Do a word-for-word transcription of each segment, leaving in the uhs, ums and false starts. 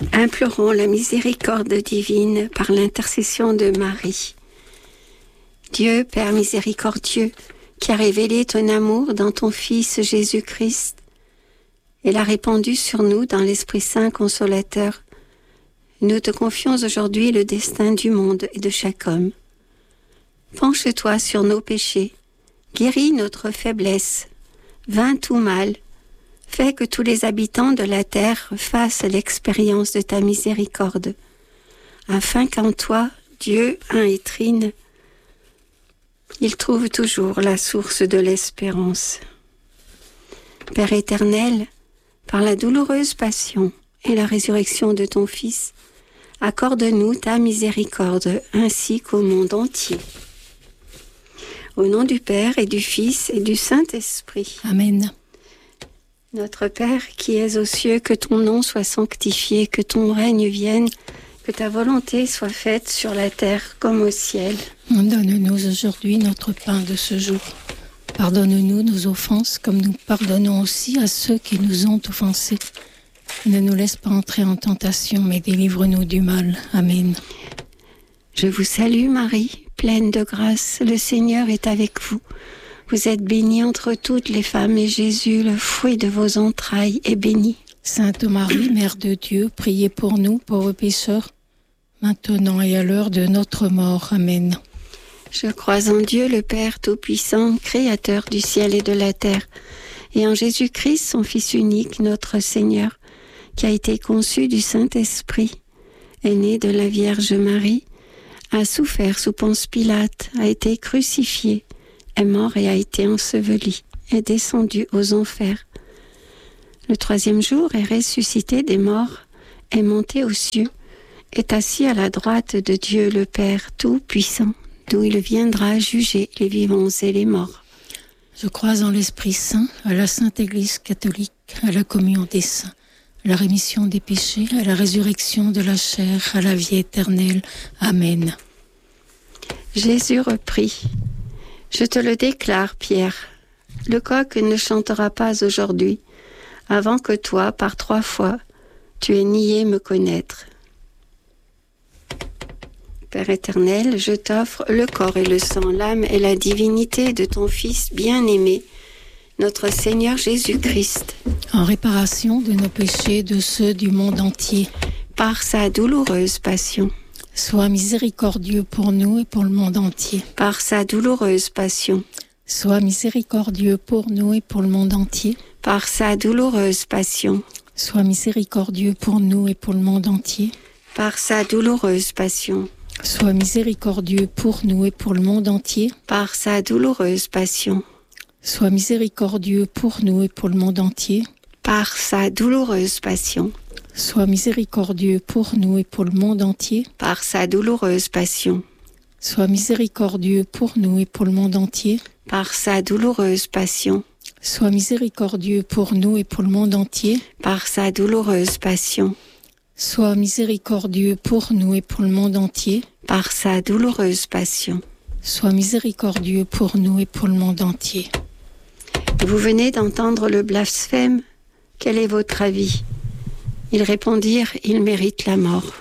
Implorons la miséricorde divine par l'intercession de Marie. Dieu, Père miséricordieux, qui a révélé ton amour dans ton Fils Jésus-Christ et l'a répandu sur nous dans l'Esprit Saint consolateur, nous te confions aujourd'hui le destin du monde et de chaque homme. Penche-toi sur nos péchés, guéris notre faiblesse, vains tout mal, fais que tous les habitants de la terre fassent l'expérience de ta miséricorde, afin qu'en toi, Dieu un et trine, ils trouvent toujours la source de l'espérance. Père éternel, par la douloureuse passion et la résurrection de ton Fils, accorde-nous ta miséricorde ainsi qu'au monde entier. Au nom du Père et du Fils et du Saint-Esprit. Amen. Notre Père qui es aux cieux, que ton nom soit sanctifié, que ton règne vienne, que ta volonté soit faite sur la terre comme au ciel. Donne-nous aujourd'hui notre pain de ce jour. Pardonne-nous nos offenses comme nous pardonnons aussi à ceux qui nous ont offensés. Ne nous laisse pas entrer en tentation, mais délivre-nous du mal. Amen. Je vous salue Marie, pleine de grâce, le Seigneur est avec vous. Vous êtes bénie entre toutes les femmes et Jésus, le fruit de vos entrailles, est béni. Sainte Marie, Mère de Dieu, priez pour nous, pauvres pécheurs, maintenant et à l'heure de notre mort. Amen. Je crois en Dieu, le Père Tout-Puissant, Créateur du ciel et de la terre, et en Jésus-Christ, son Fils unique, notre Seigneur, qui a été conçu du Saint-Esprit, est né de la Vierge Marie, a souffert sous Ponce Pilate, a été crucifié, est mort et a été enseveli, est descendu aux enfers. Le troisième jour est ressuscité des morts, est monté aux cieux, est assis à la droite de Dieu le Père Tout-Puissant, d'où il viendra juger les vivants et les morts. Je crois en l'Esprit Saint, à la Sainte Église catholique, à la communion des saints, à la rémission des péchés, à la résurrection de la chair, à la vie éternelle. Amen. Jésus reprit. Je te le déclare, Pierre, le coq ne chantera pas aujourd'hui, avant que toi, par trois fois, tu aies nié me connaître. Père éternel, je t'offre le corps et le sang, l'âme et la divinité de ton Fils bien-aimé, notre Seigneur Jésus-Christ, en réparation de nos péchés et de ceux du monde entier, par sa douloureuse passion. Sois miséricordieux pour nous et pour le monde entier. Par sa douloureuse passion. Sois miséricordieux pour nous et pour le monde entier. Par sa douloureuse passion. Sois miséricordieux pour nous et pour le monde entier. Par sa douloureuse passion. Sois miséricordieux pour nous et pour le monde entier. Par sa douloureuse passion. Sois miséricordieux pour nous et pour le monde entier. Par sa douloureuse passion. Sois miséricordieux pour nous et pour le monde entier. Par sa douloureuse passion. Sois miséricordieux pour nous et pour le monde entier. Par sa douloureuse passion. Sois miséricordieux pour nous et pour le monde entier. Par sa douloureuse passion. Sois miséricordieux pour nous et pour le monde entier. Par sa douloureuse passion. Sois miséricordieux pour nous et pour le monde entier. Vous venez d'entendre le blasphème. Quel est votre avis ? Ils répondirent, il mérite la mort.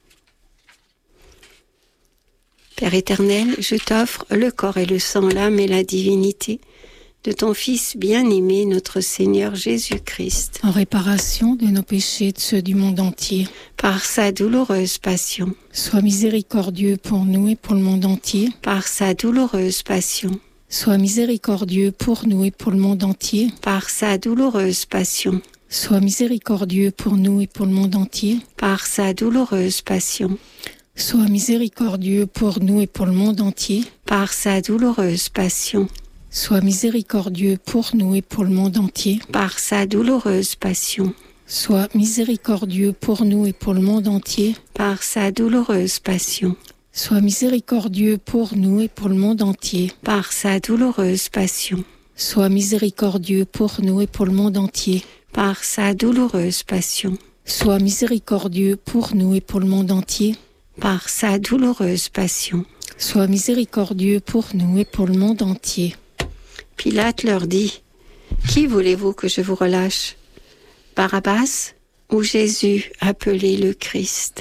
Père éternel, je t'offre le corps et le sang, l'âme et la divinité de ton Fils bien-aimé, notre Seigneur Jésus-Christ, en réparation de nos péchés et de ceux du monde entier, par sa douloureuse passion. Sois miséricordieux pour nous et pour le monde entier, par sa douloureuse passion. Sois miséricordieux pour nous et pour le monde entier, par sa douloureuse passion. Sois miséricordieux pour nous et pour le monde entier, par sa douloureuse passion. Sois miséricordieux pour nous et pour le monde entier, par sa douloureuse passion. Sois miséricordieux pour nous et pour le monde entier, par sa douloureuse passion. Sois miséricordieux pour nous et pour le monde entier, par sa douloureuse passion. Sois miséricordieux pour nous et pour le monde entier, par sa douloureuse passion. Sois miséricordieux pour nous et pour le monde entier, par sa douloureuse passion. Sois miséricordieux pour nous et pour le monde entier, par sa douloureuse passion. Sois miséricordieux pour nous et pour le monde entier. Pilate leur dit, « Qui voulez-vous que je vous relâche ? Barabbas ou Jésus appelé le Christ.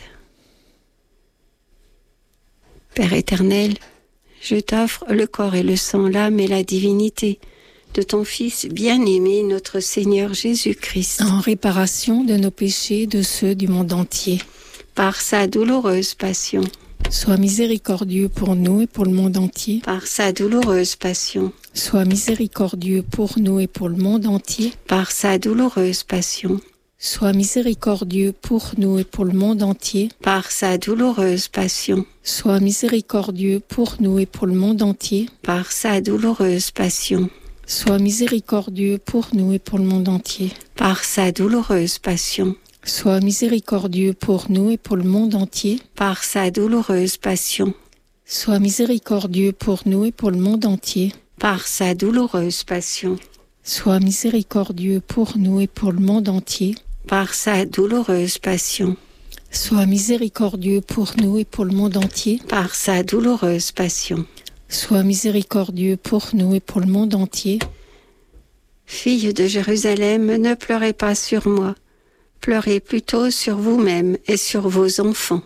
Père éternel, je t'offre le corps et le sang, l'âme et la divinité de ton Fils bien-aimé, notre Seigneur Jésus-Christ, en réparation de nos péchés et de ceux du monde entier. Par sa douloureuse passion. Sois miséricordieux pour nous et pour le monde entier. Par sa douloureuse passion. Sois miséricordieux pour nous et pour le monde entier. Par sa douloureuse passion. Sois miséricordieux pour nous et pour le monde entier. Par sa douloureuse passion. Sois miséricordieux pour nous et pour le monde entier. Par sa douloureuse passion. Sois miséricordieux pour nous et pour le monde entier. Par sa douloureuse passion. Sois miséricordieux pour nous et pour le monde entier. Par sa douloureuse passion. Sois miséricordieux pour nous et pour le monde entier. Par sa douloureuse passion. Sois miséricordieux pour nous et pour le monde entier. Par sa douloureuse passion. Sois miséricordieux pour nous et pour le monde entier. Par sa douloureuse passion. Sois miséricordieux pour nous et pour le monde entier. Filles de Jérusalem, ne pleurez pas sur moi. Pleurez plutôt sur vous-même et sur vos enfants.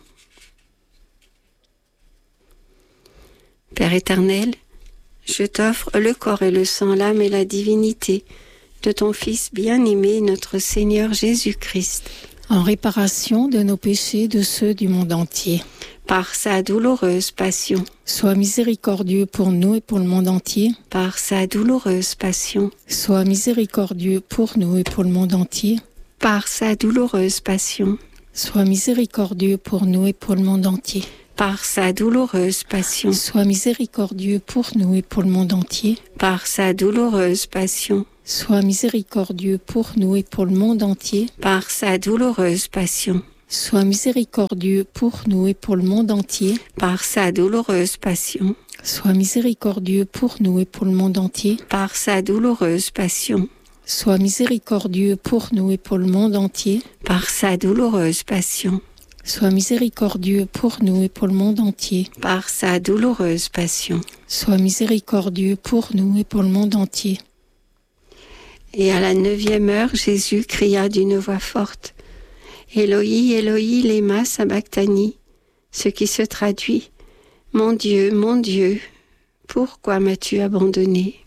Père éternel, je t'offre le corps et le sang, l'âme et la divinité de ton Fils bien-aimé, notre Seigneur Jésus-Christ, en réparation de nos péchés et de ceux du monde entier. Par sa douloureuse passion. Sois miséricordieux pour nous et pour le monde entier. Par sa douloureuse passion. Sois miséricordieux pour nous et pour le monde entier. Par sa douloureuse passion. Sois miséricordieux pour nous et pour le monde entier. Par sa douloureuse passion. Sois miséricordieux pour nous et pour le monde entier. Par sa douloureuse passion. Sois miséricordieux pour nous et pour le monde entier. Par sa douloureuse passion. Sois miséricordieux pour nous et pour le monde entier. Par sa douloureuse passion. Sois miséricordieux pour nous et pour le monde entier. Par sa douloureuse passion. Sois miséricordieux pour nous et pour le monde entier. Par sa douloureuse passion. Sois miséricordieux pour nous et pour le monde entier. Par sa douloureuse passion. Sois miséricordieux pour nous et pour le monde entier. Et à la neuvième heure, Jésus cria d'une voix forte: Éloi, Éloi, lema sabachthani, ce qui se traduit: Mon Dieu, mon Dieu, pourquoi m'as-tu abandonné?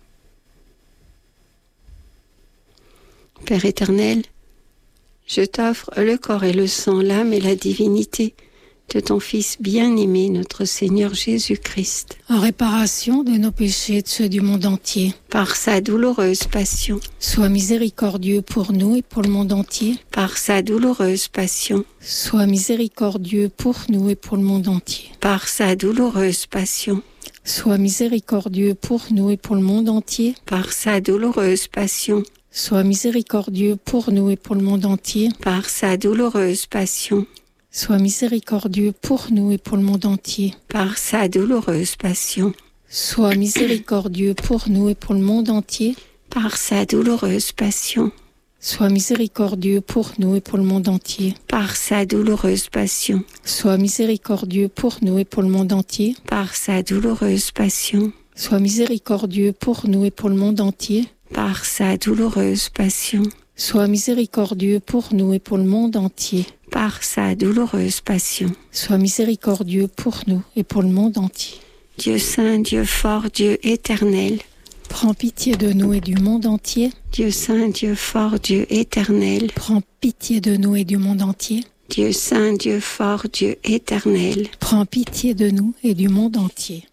Père éternel, je t'offre le corps et le sang, l'âme et la divinité de ton Fils bien-aimé, notre Seigneur Jésus-Christ, en réparation de nos péchés et de ceux du monde entier. Par sa douloureuse passion. Sois miséricordieux pour nous et pour le monde entier. Par sa douloureuse passion. Sois miséricordieux pour nous et pour le monde entier. Par sa douloureuse passion. Sois miséricordieux pour nous et pour le monde entier. Par sa douloureuse passion. Sois miséricordieux pour nous et pour le monde entier. Par sa douloureuse passion. Sois miséricordieux pour nous et pour le monde entier. Par sa douloureuse passion. Sois miséricordieux pour nous et pour le monde entier. Par sa douloureuse passion. Sois miséricordieux pour nous et pour le monde entier. Par sa douloureuse passion. Sois miséricordieux pour nous et pour le monde entier. Par sa douloureuse passion. Sois miséricordieux pour nous et pour le monde entier. Par sa douloureuse passion. Sois miséricordieux pour nous et pour le monde entier. Par sa douloureuse passion. Sois miséricordieux pour nous et pour le monde entier. Dieu saint, Dieu fort, Dieu éternel, prends pitié de nous et du monde entier. Dieu saint, Dieu fort, Dieu éternel, prends pitié de nous et du monde entier. Dieu saint, Dieu fort, Dieu éternel, prends pitié de nous et du monde entier.